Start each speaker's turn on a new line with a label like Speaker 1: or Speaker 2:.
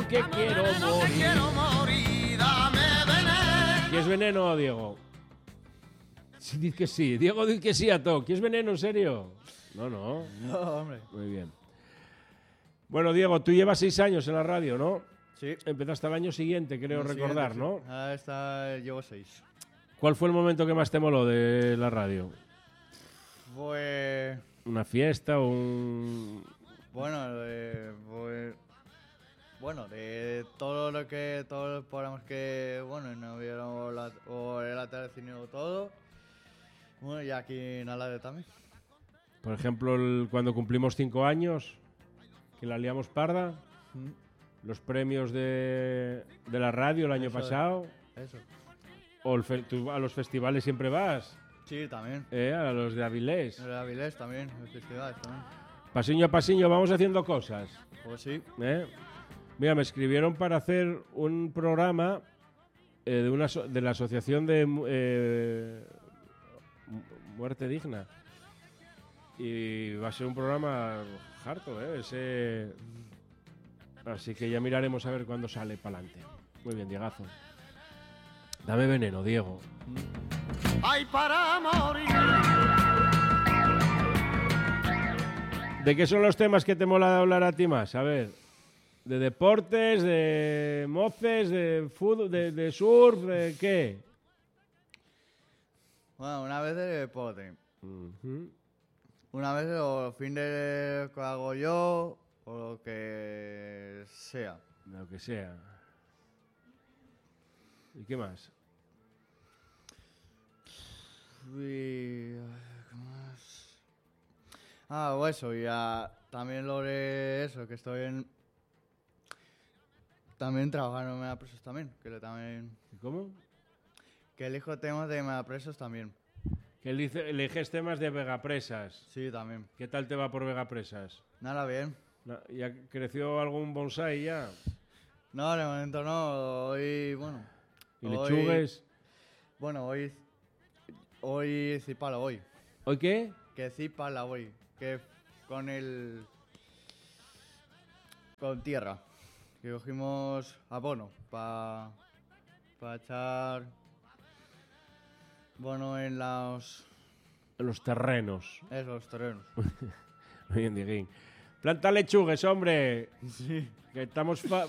Speaker 1: que quiero morir. ¿Quieres veneno, Diego? Sí, dice que sí. Diego dice que sí a todo. ¿Quieres veneno, en serio? No.
Speaker 2: No, hombre.
Speaker 1: Muy bien. Bueno, Diego, tú llevas 6 años en la radio, ¿no?
Speaker 2: Sí.
Speaker 1: Empezaste al año siguiente, creo recordar,
Speaker 2: sí.
Speaker 1: ¿no?
Speaker 2: Ahora llevo 6.
Speaker 1: ¿Cuál fue el momento que más te moló de la radio?
Speaker 2: Fue...
Speaker 1: ¿Una fiesta o un...?
Speaker 2: Bueno, de todo lo que... Todos los programas que... Bueno, no vieron o en la tele, cine o todo. Bueno, y aquí en la radio también.
Speaker 1: Por ejemplo, cuando cumplimos 5 años, que la liamos parda. Los premios de la radio el año pasado.
Speaker 2: Eso.
Speaker 1: O tú a los festivales siempre vas.
Speaker 2: Sí, también.
Speaker 1: A los de Avilés.
Speaker 2: En Avilés también, en festivales también.
Speaker 1: Pasiño a pasiño vamos haciendo cosas.
Speaker 2: Pues sí.
Speaker 1: Mira, me escribieron para hacer un programa de la Asociación de Muerte Digna. Y va a ser un programa harto, así que ya miraremos a ver cuándo sale para adelante. Muy bien, Diegazo. Dame veneno, Diego.
Speaker 3: Ay, para morir.
Speaker 1: ¿De qué son los temas que te mola hablar a ti más? A ver, ¿de deportes, de moces, de fútbol, de surf, de qué?
Speaker 2: Bueno, una vez de deporte.
Speaker 1: Uh-huh.
Speaker 2: Una vez los fines que hago yo, o lo que sea.
Speaker 1: Lo que sea. ¿Y qué más?
Speaker 2: ¿Qué más? O eso, y también lo de eso, que estoy en... También trabajando en Megapresos también, también...
Speaker 1: ¿Cómo?
Speaker 2: Que elijo temas de Megapresos también.
Speaker 1: Que eliges temas de Vegapresas.
Speaker 2: Sí, también.
Speaker 1: ¿Qué tal te va por Vegapresas?
Speaker 2: Nada, bien.
Speaker 1: ¿Ya creció algún bonsai ya?
Speaker 2: No, de momento no. Hoy, bueno...
Speaker 1: ¿Y lechugues?
Speaker 2: Bueno, hoy cipala hoy.
Speaker 1: ¿Hoy qué?
Speaker 2: Que cipala hoy. Que con tierra. Que cogimos abono para echar... Bueno, en
Speaker 1: los terrenos.
Speaker 2: Eso, los terrenos.
Speaker 1: Muy bien, Dieguín. Planta lechugues, hombre.
Speaker 2: Sí.
Speaker 1: Que estamos